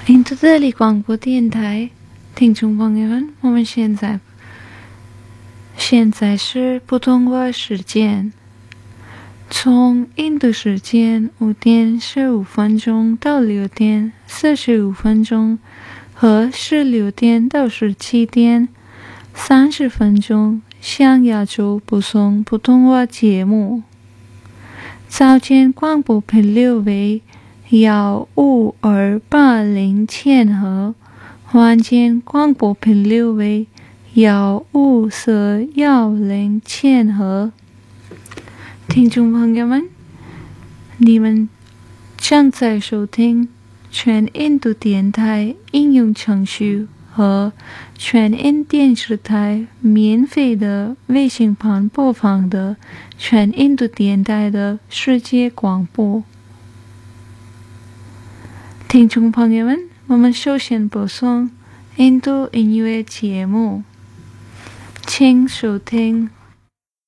印度德里广播电台听众朋友们，我们现在是普通话时间，从印度时间5:15到6:45和16到17:30向亚洲播送普通话节目。早间广播频率为15280千赫，晚间广播频率为15410千赫。听众朋友们，你们正在收听全印度电台应用程序和全印电视台免费的卫星盘播放的全印度电台的世界广播。听众朋友们，我们首先播送印度音乐节目，请收听